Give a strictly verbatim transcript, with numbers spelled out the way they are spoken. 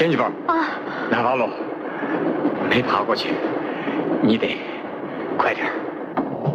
进去吧。 啊， 南方路没爬过去，你得快点儿。